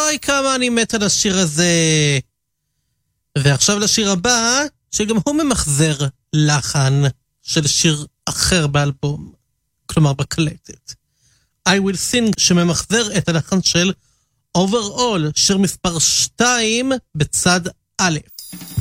אוי, כמה אני מת על השיר הזה. ועכשיו לשיר הבא, שגם הוא ממחזר לחן של שיר אחר באלבום, כלומר בקלטת. I Will Sing, שממחזר את הלחן של Overall, שיר מספר 2 בצד א'.